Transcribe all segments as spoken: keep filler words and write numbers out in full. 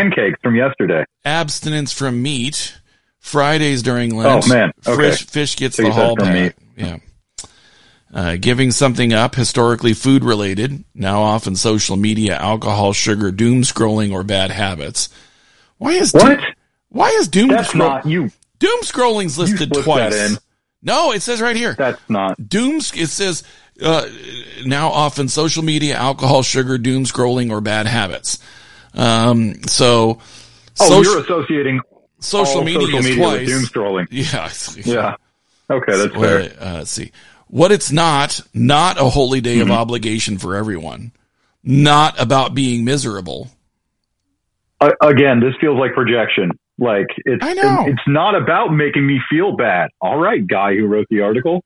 pancakes from yesterday. Abstinence from meat. Fridays during Lent. Oh, man. Okay. Fish, fish gets So the you said hall from pass. meat. Yeah. Uh, giving something up, historically food related, now often social media, alcohol, sugar, doom scrolling, or bad habits. Why is What? Doom, why is doom That's scroll- not you. doom scrolling's You listed slipped twice? that in. No, it says right here. That's not. Doom. It says uh, now often social media, alcohol, sugar, doom scrolling, or bad habits. Um. So. Oh, social, you're associating social all media social is media twice. with doom scrolling. Yeah. Yeah. Okay, that's Well, fair. uh, let's see. What it's not, not a holy day Mm-hmm. of obligation for everyone. Not about being miserable. Uh, again, this feels like projection. Like it's I know. it's not about making me feel bad. All right, guy who wrote the article.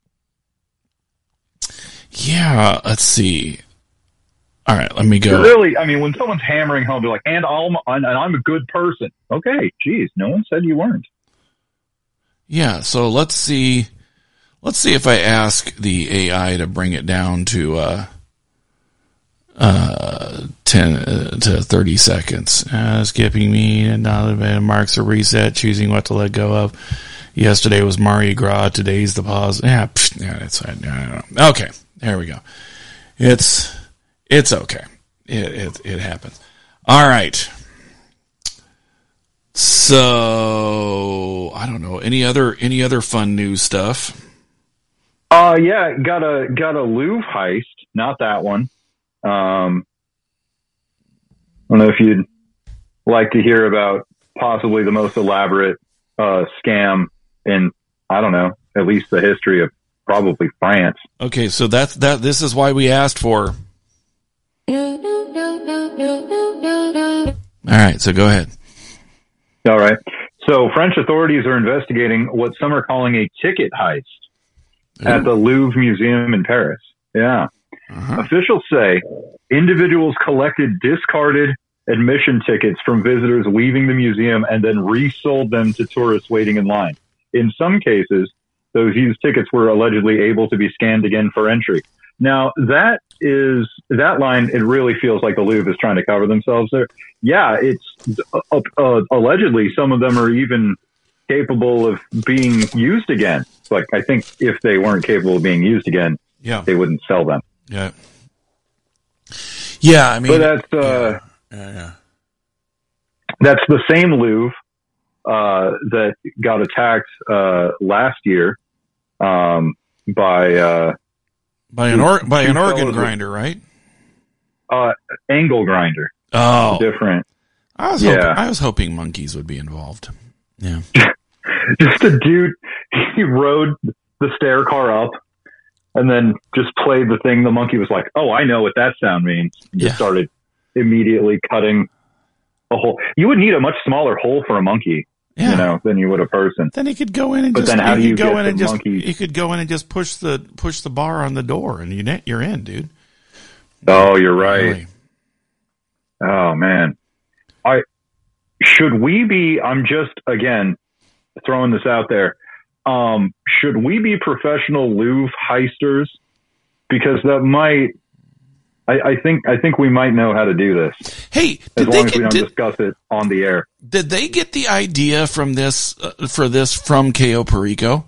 Yeah, let's see. All right, let me go. Really, I mean, when someone's hammering home, they're like, "And I'm and I'm a good person." Okay, geez, no one said you weren't. Yeah, so let's see. Let's see if I ask the A I to bring it down to uh, uh, ten uh, to thirty seconds. Uh, skipping me and not marks a reset. Choosing what to let go of. Yesterday was Mardi Gras. Today's the pause. Yeah, pfft, yeah, that's I don't know. Okay, there we go. It's it's okay. It it, it happens. All right. So I don't know any other any other fun news stuff. Uh, yeah, got a got a Louvre heist. Not that one. Um, I don't know if you'd like to hear about possibly the most elaborate uh, scam in, I don't know, at least the history of probably France. Okay, so that's that. This is why we asked for. All right, so go ahead. All right. So French authorities are investigating what some are calling a ticket heist Ooh. at the Louvre Museum in Paris. Yeah. Uh-huh. Officials say individuals collected discarded admission tickets from visitors leaving the museum and then resold them to tourists waiting in line. In some cases, those used tickets were allegedly able to be scanned again for entry. Now, that is that line, it really feels like the Louvre is trying to cover themselves there. Yeah, it's uh, uh, allegedly some of them are even capable of being used again. Like, I think if they weren't capable of being used again, Yeah. they wouldn't sell them. Yeah. Yeah, I mean, But that's uh, yeah, yeah. that's the same Louvre uh, that got attacked uh, last year um, by uh, by an or, by two an organ fellows grinder, right? uh, angle grinder. Oh, Different. I was Yeah. hoping, I was hoping monkeys would be involved. Yeah. Just a dude, he rode the stair car up and then just played the thing. The monkey was like, "Oh, I know what that sound means." And just Yeah. started immediately cutting a hole. You would need a much smaller hole for a monkey, Yeah. you know, than you would a person. Then he could go in and But just then how he do you could go get in the and just monkey- he could go in and just push the push the bar on the door and you you're in, dude. Oh, you're right. Really. Oh man. I should we be I'm just again throwing this out there. Um, should we be professional Louvre heisters? Because that might I, I think I think we might know how to do this. Hey, As did they long as we get, don't did, discuss it on the air. did they get the idea from this uh, for this from Cayo Perico?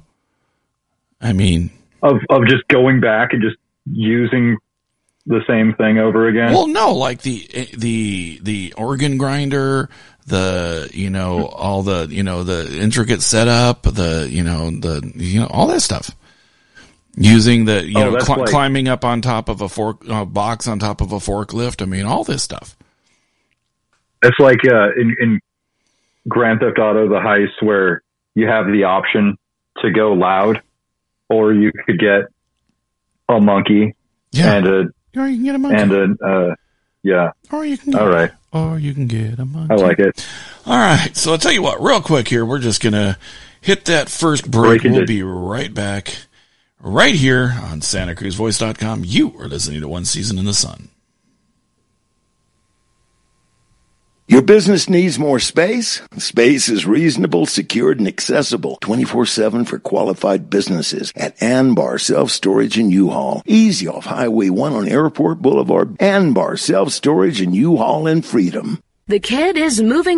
I mean, Of of just going back and just using the same thing over again. well, no, like the the the organ grinder, the you know all the you know the intricate setup, the you know the you know all that stuff. Using the you Oh, know that's cl- like- climbing up on top of a fork uh, box on top of a forklift. I mean, all this stuff. It's like uh, in, in Grand Theft Auto, the heist where you have the option to go loud, or you could get a monkey Yeah, and a or you can get a monkey, and a uh, yeah. or you can get, All right, or you can get a monkey. I like it. All right, so I'll tell you what, real quick here, we're just gonna hit that first break. Break it We'll in. be right back, right here on Santa Cruz Voice dot com. You are listening to One Season in the Sun. Your business needs more space? Space is reasonable, secured, and accessible twenty-four seven for qualified businesses at Anbar Self-Storage and U-Haul. Easy off Highway one on Airport Boulevard. Anbar Self-Storage and U-Haul in Freedom. The kid is moving